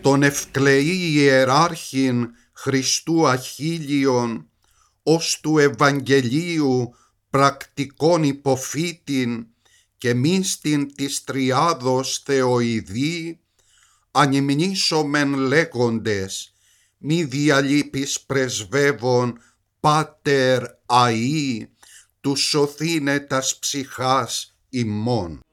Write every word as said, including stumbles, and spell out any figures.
τον ευκλαιή ιεράρχην Χριστού Αχίλιον, ως του Ευαγγελίου πρακτικόν υποφύτην και μίστην της Τριάδος Θεοειδή, ανυμνήσομεν λέγοντες, μη διαλείπεις πρεσβεύων Πάτερ αΐ, του σωθήνε τας ψυχάς ημών.